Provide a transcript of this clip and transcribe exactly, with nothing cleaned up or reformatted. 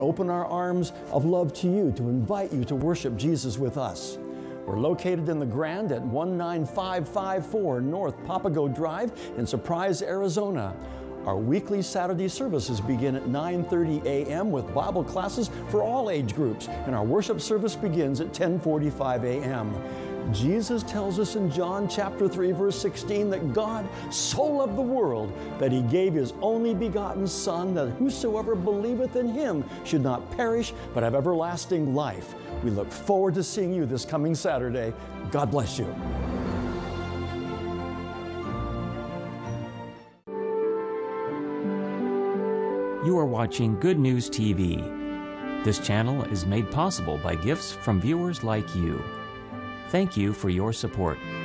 Open our arms of love to you to invite you to worship Jesus with us. We're located in the Grand at one nine five five four North Papago Drive in Surprise, Arizona. Our weekly Saturday services begin at nine thirty a m with Bible classes for all age groups, and our worship service begins at ten forty-five a m Jesus tells us in John chapter three, verse sixteen, that God so loved the world that He gave His only begotten Son, that whosoever believeth in Him should not perish, but have everlasting life. We look forward to seeing you this coming Saturday. God bless you. You are watching Good News T V. This channel is made possible by gifts from viewers like you. Thank you for your support.